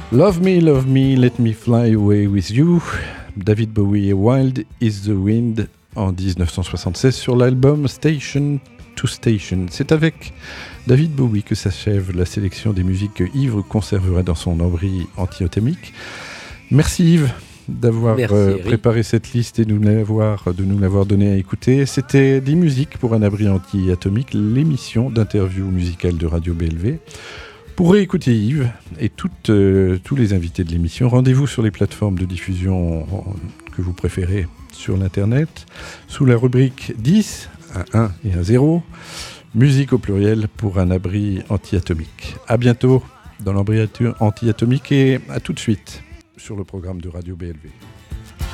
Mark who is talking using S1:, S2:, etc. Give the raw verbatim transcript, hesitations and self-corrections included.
S1: Love Me, Love Me, Let Me Fly Away With You, David Bowie et Wild Is The Wind en dix-neuf cent soixante-seize sur l'album Station to Station. C'est avec David Bowie que s'achève la sélection des musiques que Yves conserverait dans son abri anti-atomique. Merci Yves d'avoir
S2: Merci,
S1: euh, préparé cette liste et de nous, l'avoir, de nous l'avoir donné à écouter. C'était dix musiques pour un abri anti-atomique, l'émission d'interview musicale de Radio B L V. Pour réécouter Yves et toutes, euh, tous les invités de l'émission, rendez-vous sur les plateformes de diffusion que vous préférez sur l'internet, sous la rubrique dix, un un et un zéro, musique au pluriel pour un abri anti-atomique. À bientôt dans l'abri anti-atomique et à tout de suite sur le programme de Radio B L V.